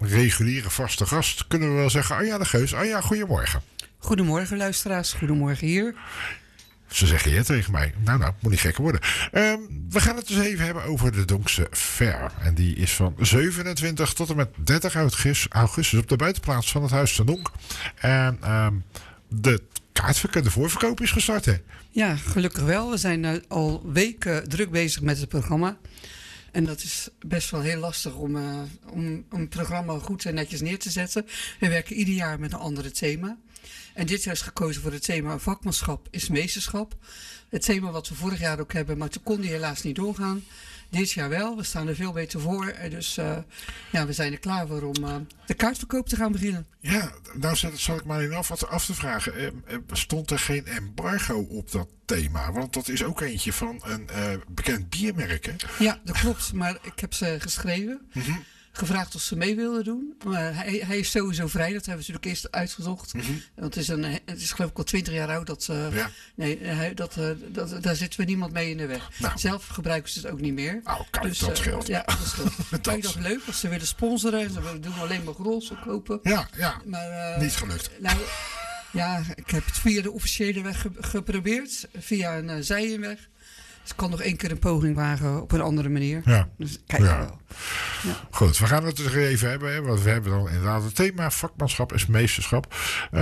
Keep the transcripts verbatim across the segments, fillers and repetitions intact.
reguliere vaste gast, kunnen we wel zeggen, Anja de Geus. Anja, goedemorgen. Goedemorgen luisteraars, goedemorgen hier. Ze zeggen je tegen mij. Nou, nou, moet niet gekker worden. Um, we gaan het dus even hebben over de Donkse Fair. En die is van zevenentwintig tot en met dertig augustus op de buitenplaats van het Huis ten Donk. En um, de kaartverkoop, de voorverkoop is gestart, hè? Ja, gelukkig wel. We zijn uh, al weken druk bezig met het programma. En dat is best wel heel lastig om, uh, om, om een programma goed en netjes neer te zetten. We werken ieder jaar met een ander thema. En dit jaar is gekozen voor het thema vakmanschap is meesterschap. Het thema wat we vorig jaar ook hebben, maar toen kon die helaas niet doorgaan. Dit jaar wel, we staan er veel beter voor. En dus uh, ja, we zijn er klaar voor om uh, de kaartverkoop te gaan beginnen. Ja, nou zal ik maar in af, af te vragen. Uh, stond er geen embargo op dat thema? Want dat is ook eentje van een uh, bekend biermerk, hè? Ja, dat klopt. Maar ik heb ze geschreven. Mm-hmm. Gevraagd of ze mee wilden doen. Maar hij, hij is sowieso vrij. Dat hebben we natuurlijk eerst uitgezocht. Mm-hmm. Want het is, een, het is geloof ik al twintig jaar oud. Dat, uh, ja. Nee, hij, dat, uh, dat, daar zitten we niemand mee in de weg. Nou. Zelf gebruiken ze het ook niet meer. Oh, kijk, dus, dat scheelt. Uh, ja, dat scheelt. dat. Ik dacht leuk als ze willen sponsoren. Ze doen alleen maar rolsel kopen. Ja, ja. Maar, uh, niet gelukt. Nou, ja, ik heb het via de officiële weg ge- geprobeerd. Via een uh, zijinweg. Dus ik kan nog één keer een poging wagen op een andere manier. Ja. Dus kijk ja. wel. Ja. Goed, we gaan het er even hebben. Hè, want we hebben dan inderdaad het thema vakmanschap is meesterschap.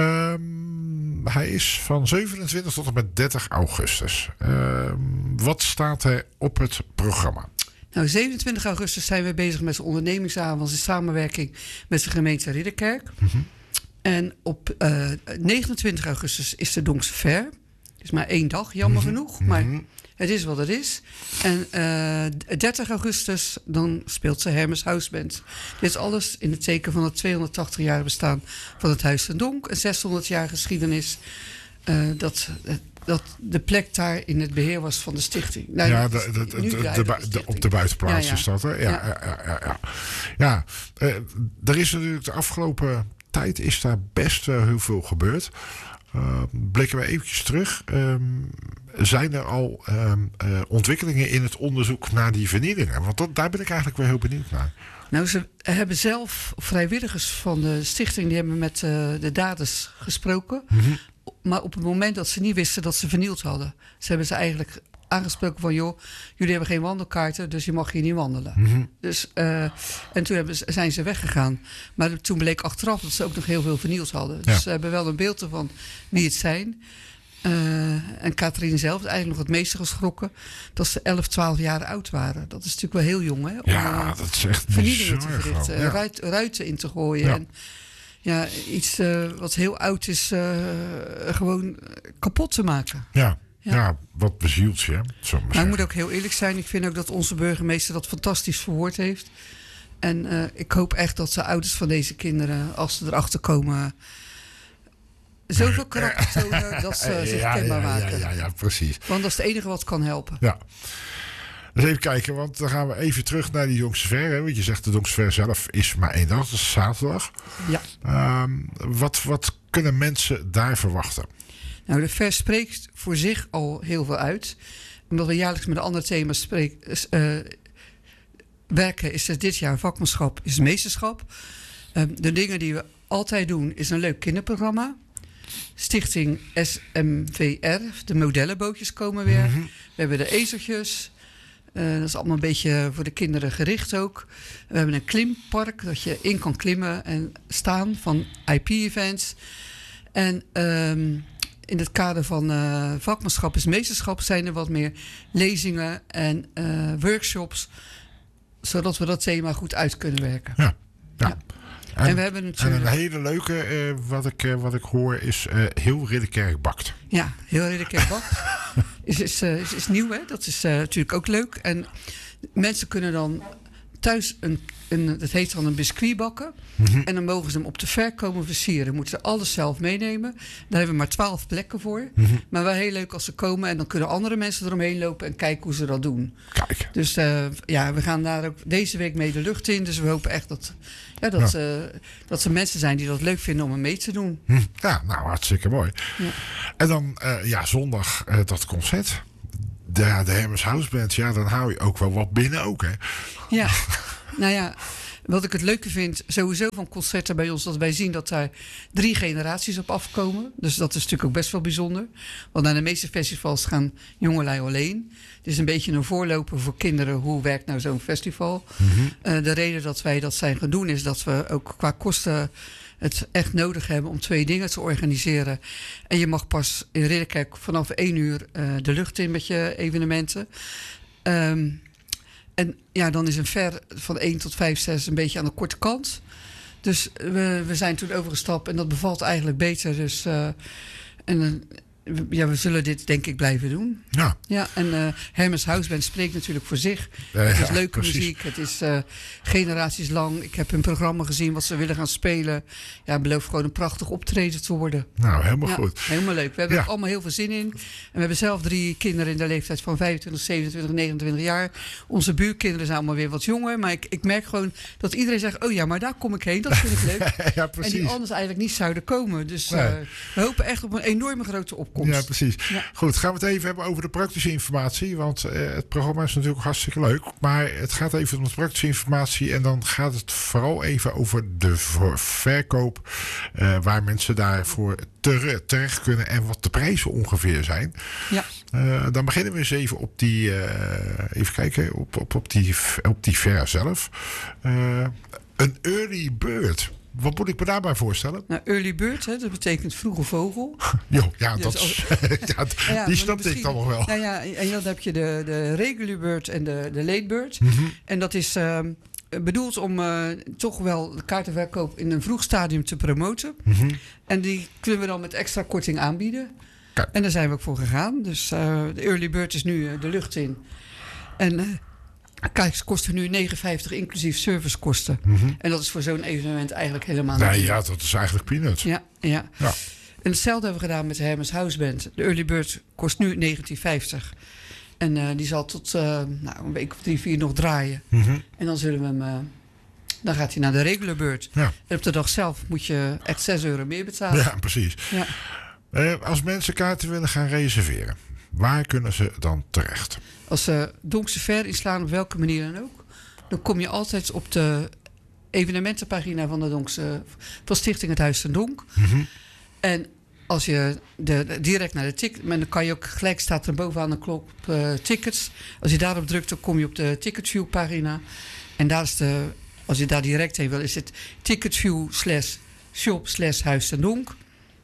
Um, hij is van zevenentwintig tot en met dertig augustus. Um, wat staat er op het programma? Nou, zevenentwintig augustus zijn we bezig met de ondernemingsavond in samenwerking met de gemeente Ridderkerk. Mm-hmm. En op uh, negenentwintig augustus is de Donkse Fair. Het is maar één dag, jammer mm-hmm. genoeg. Maar mm-hmm. het is wat het is. En uh, dertig augustus, dan speelt ze Hermes Houseband. Dit is alles in het teken van het tweehonderdtachtig jaar bestaan van het Huis ten Donk. Een zeshonderd jaar geschiedenis. Uh, dat, dat de plek daar in het beheer was van de stichting. Nou, ja, de, de, de, de, de, de, de, op de buitenplaats ja, ja. is dat. Hè? Ja, ja. ja, ja, ja, ja. ja uh, er is natuurlijk de afgelopen tijd is daar best uh, heel veel gebeurd. Uh, blikken we eventjes terug. Um, zijn er al um, uh, ontwikkelingen in het onderzoek naar die vernielingen? Want dat, daar ben ik eigenlijk wel heel benieuwd naar. Nou, ze hebben zelf vrijwilligers van de stichting, die hebben met uh, de daders gesproken. Mm-hmm. Maar op het moment dat ze niet wisten dat ze vernield hadden, ze hebben ze eigenlijk aangesproken van, joh, jullie hebben geen wandelkaarten, dus je mag hier niet wandelen. Mm-hmm. Dus, uh, en toen hebben, zijn ze weggegaan. Maar toen bleek achteraf dat ze ook nog heel veel vernield hadden. Dus ja. Ze hebben wel een beeld ervan wie het zijn. Uh, en Katrien zelf is eigenlijk nog het meeste geschrokken dat ze elf, twaalf jaar oud waren. Dat is natuurlijk wel heel jong, hè? Om ja, uh, dat is echt vernielingen te verrichten, ja. ruit, ruiten in te gooien. Ja. En, ja, iets uh, wat heel oud is, uh, gewoon kapot te maken. Ja. Ja. ja, wat bezielt je. Maar ik moet ook heel eerlijk zijn. Ik vind ook dat onze burgemeester dat fantastisch verwoord heeft. En uh, ik hoop echt dat de ouders van deze kinderen, als ze erachter komen, zoveel karakter tonen dat ze zich ja, kenbaar ja, maken. Ja, ja, ja, precies. Want dat is het enige wat kan helpen. Ja. Dus even kijken, want dan gaan we even terug naar die Donkse Fair. Hè? Want je zegt de Donkse Fair zelf is maar één dag, dat is zaterdag. Ja. Um, wat, wat kunnen mensen daar verwachten? Nou, de Fair spreekt voor zich al heel veel uit. Omdat we jaarlijks met een ander thema spreek, uh, werken, is er dit jaar vakmanschap is meesterschap. Uh, de dingen die we altijd doen, is een leuk kinderprogramma. Stichting S M V R, de modellenbootjes komen weer. Mm-hmm. We hebben de ezertjes. Uh, dat is allemaal een beetje voor de kinderen gericht ook. We hebben een klimpark, dat je in kan klimmen en staan van I P-events. En um, in het kader van uh, vakmanschap is meesterschap zijn er wat meer lezingen en uh, workshops, zodat we dat thema goed uit kunnen werken. Ja, ja. ja. En, en we hebben natuurlijk en een hele leuke, uh, wat, ik, uh, wat ik hoor, is uh, heel Ridderkerk bakt. Ja, heel Ridderkerk bakt. is, is, uh, is, is nieuw, hè? Dat is uh, natuurlijk ook leuk. En mensen kunnen dan thuis een, een dat heet dan een biscuit bakken. Mm-hmm. En dan mogen ze hem op de Fair komen versieren. Moeten ze alles zelf meenemen. Daar hebben we maar twaalf plekken voor. Mm-hmm. Maar wel heel leuk als ze komen. En dan kunnen andere mensen eromheen lopen en kijken hoe ze dat doen. Kijk. Dus uh, ja, we gaan daar ook deze week mee de lucht in. Dus we hopen echt dat, ja, dat, ja. Uh, dat er mensen zijn die dat leuk vinden om er mee te doen. Hm. Ja, nou hartstikke mooi. Ja. En dan uh, ja, zondag uh, dat concert. De, de Hermes Houseband, ja, dan hou je ook wel wat binnen ook, hè? Ja, nou ja, Wat ik het leuke vind, sowieso van concerten bij ons, dat wij zien dat daar drie generaties op afkomen. Dus dat is natuurlijk ook best wel bijzonder. Want naar de meeste festivals gaan jongelui alleen. Het is een beetje een voorloper voor kinderen. Hoe werkt nou zo'n festival? Mm-hmm. Uh, de reden dat wij dat zijn gaan doen is dat we ook qua kosten het echt nodig hebben om twee dingen te organiseren. En je mag pas in Ridderkerk vanaf één uur uh, de lucht in met je evenementen. Um, en ja, dan is een ver van één tot vijf, zes een beetje aan de korte kant. Dus we, we zijn toen overgestapt en dat bevalt eigenlijk beter. Dus uh, en, uh, ja, we zullen dit denk ik blijven doen. Ja. Ja, en uh, Hermes Houseband spreekt natuurlijk voor zich. Ja, het is ja, leuke precies. muziek. Het is uh, generaties lang. Ik heb hun programma gezien wat ze willen gaan spelen. Ja, het belooft gewoon een prachtig optreden te worden. Nou, helemaal ja, goed. Helemaal leuk. We hebben Ja. er allemaal heel veel zin in. En we hebben zelf drie kinderen in de leeftijd van vijfentwintig, zevenentwintig, negenentwintig jaar. Onze buurkinderen zijn allemaal weer wat jonger. Maar ik, ik merk gewoon dat iedereen zegt, oh ja, maar daar kom ik heen. Dat vind ik leuk. Ja, En precies. die anders eigenlijk niet zouden komen. Dus Nee. uh, we hopen echt op een enorme grote opkomst. Ja, precies. Ja. Goed, gaan we het even hebben over de praktische informatie. Want uh, het programma is natuurlijk hartstikke leuk. Maar het gaat even om de praktische informatie. En dan gaat het vooral even over de ver- verkoop. Uh, waar mensen daarvoor tere- terecht kunnen. En wat de prijzen ongeveer zijn. Ja. Uh, dan beginnen we eens even op die... Uh, even kijken. Op, op, op, die, op die ver zelf. Uh, een early bird. Wat moet ik me daarbij voorstellen? Nou, early bird, hè, dat betekent vroege vogel. Jo, ja, Dus dat, als- ja, Ja, die maar snapte ik misschien- dan nog wel. Nou ja, en dan heb je de, de regular bird en de, de late bird. Mm-hmm. En dat is uh, bedoeld om uh, toch wel de kaartenverkoop in een vroeg stadium te promoten. Mm-hmm. En die kunnen we dan met extra korting aanbieden. Kijk. En daar zijn we ook voor gegaan. Dus uh, de early bird is nu uh, de lucht in. En uh, kijk, ze kosten nu negen vijftig inclusief servicekosten. Mm-hmm. En dat is voor zo'n evenement eigenlijk helemaal Nee, niet. ja, dat is eigenlijk peanuts. Ja, ja. Ja. En hetzelfde hebben we gedaan met de Hermes Houseband. De early bird kost nu negentien vijftig. En uh, die zal tot uh, nou, een week of drie, vier nog draaien. Mm-hmm. En dan zullen we hem... Uh, dan gaat hij naar de regular bird. Ja. En op de dag zelf moet je echt zes euro meer betalen. Ja, precies. Ja. Uh, als mensen kaarten willen gaan reserveren, waar kunnen ze dan terecht? Als ze Donkse Ver inslaan, op welke manier dan ook, dan kom je altijd op de evenementenpagina van de Donkse, van Stichting Het Huis ten Donk. Mm-hmm. En als je de, de- direct naar de ticket, maar dan kan je ook gelijk, staat er bovenaan de klok uh, tickets. Als je daarop drukt, dan kom je op de Ticketsview pagina. En daar is de, als je daar direct heen wil, is het Ticketsview slash shop slash Huis ten Donk.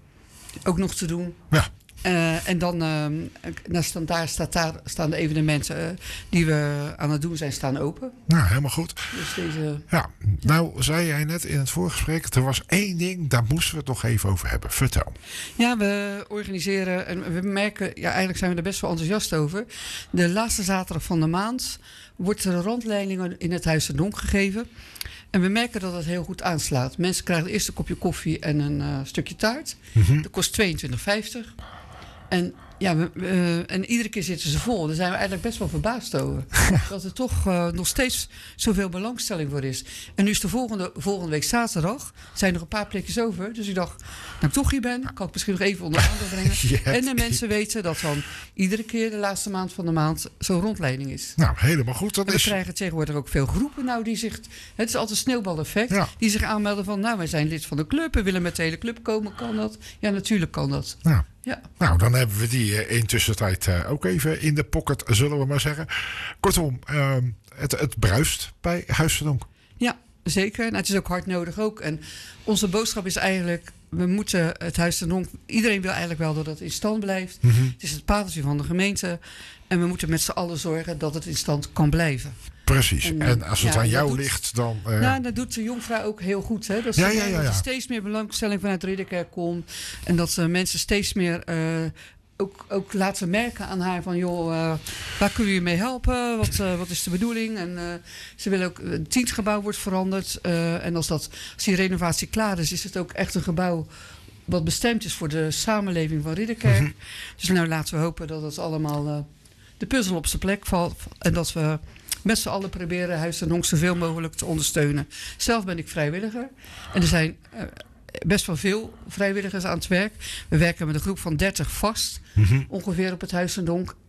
Ook nog te doen. Ja, Uh, en dan uh, daar staan, daar, staat, daar staan de evenementen uh, die we aan het doen zijn, staan open. nou, helemaal goed. Dus deze, Ja, nou zei jij net in het voorgesprek, er was één ding, daar moesten we het nog even over hebben. Vertel. ja, we organiseren en we merken, ja, eigenlijk zijn we er best wel enthousiast over. De laatste zaterdag van de maand wordt er een rondleiding in het Huis ten Donk gegeven. En we merken dat het heel goed aanslaat. Mensen krijgen eerst een kopje koffie en een uh, stukje taart. Mm-hmm. Dat kost tweeëntwintig vijftig. En, ja, we, we- en iedere keer zitten ze vol. Daar zijn we eigenlijk best wel verbaasd over. Dat er toch uh, nog steeds zoveel belangstelling voor is. En nu is de volgende, volgende week zaterdag. Zijn er een paar plekjes over. Dus ik dacht, nou ik toch hier ben, kan ik misschien nog even onder aandacht brengen. Je hebt- En de mensen weten dat dan iedere keer de laatste maand van de maand zo'n rondleiding is. Nou, helemaal goed. Dat En we is, krijgen tegenwoordig ook veel groepen nou die zich... Het is altijd een sneeuwbaleffect. Ja. Die zich aanmelden van, nou wij zijn lid van de club. We willen met de hele club komen. Kan dat? Ja, natuurlijk kan dat. nou, Ja. nou, dan hebben we die uh, intussen tijd uh, ook even in de pocket, zullen we maar zeggen. Kortom, uh, het, het bruist bij Huis ten Donk. Ja, zeker. Nou, het is ook hard nodig ook. En onze boodschap is eigenlijk... We moeten het Huis ten Donk... Iedereen wil eigenlijk wel dat het in stand blijft. Mm-hmm. Het is het padeltje van de gemeente. En we moeten met z'n allen zorgen dat het in stand kan blijven. Precies. En, En, als het ja, aan dat jou doet- ligt, dan... Uh, Nou, dat doet de Jongvrouw ook heel goed. Hè? Dat, ze Ja, ja, merken ja, dat ja. er steeds meer belangstelling vanuit Ridderkerk komt. En dat ze mensen steeds meer uh, ook, ook laten merken aan haar van... joh, uh, waar kunnen we je mee helpen? Wat, uh, wat is de bedoeling? En uh, ze willen ook... Het dienstgebouw wordt veranderd. Uh, en als, dat, als die renovatie klaar is, is het ook echt een gebouw... wat bestemd is voor de samenleving van Ridderkerk. Mm-hmm. Dus nou laten we hopen dat het allemaal... Uh, de puzzel op zijn plek valt. En dat we met z'n allen proberen Huis ten Donk zoveel mogelijk te ondersteunen. Zelf ben ik vrijwilliger. En er zijn uh, best wel veel vrijwilligers aan het werk. We werken met een groep van dertig vast. mm-hmm. Ongeveer op het Huis ten Donk.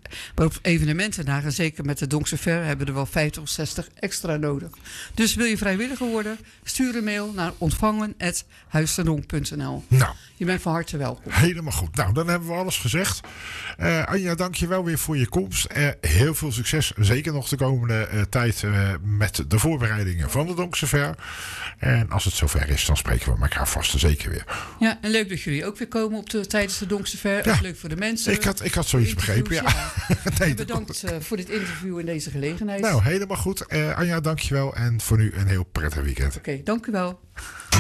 Maar op evenementen na, en zeker met de Donkse Ver, hebben er wel vijftig of zestig extra nodig. Dus wil je vrijwilliger worden? Stuur een mail naar ontvangen at huisterdonk punt n l. Nou. Je bent van harte welkom. Helemaal goed. Nou, dan hebben we alles gezegd. Uh, Anja, dank je wel weer voor je komst. Uh, heel veel succes, zeker nog de komende uh, tijd uh, met de voorbereidingen van de Donkse Ver. En als het zover is, dan spreken we elkaar vast en zeker weer. Ja, en leuk dat jullie ook weer komen op de, tijdens de Donkse Ver. Ja. Ook leuk voor de mensen. Ik had, ik had zoiets begrepen, ja. ja. nee, bedankt uh, voor dit interview en deze gelegenheid. Nou, helemaal goed. Uh, Anja, dank je wel. En voor nu een heel prettig weekend. Oké, okay, dank u wel.